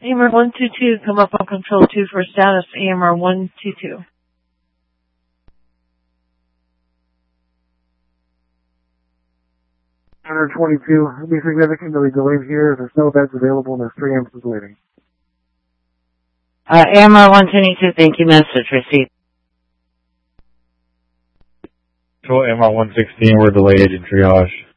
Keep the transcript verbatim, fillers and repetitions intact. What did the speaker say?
A M R one two two, come up on control two for status, A M R one two two. one twenty-two, it'll be significantly delayed here. There's no beds available and there's three ambulances waiting. Uh, A M R one twenty-two, thank you, message received. Control A M R one sixteen, we're delayed in triage.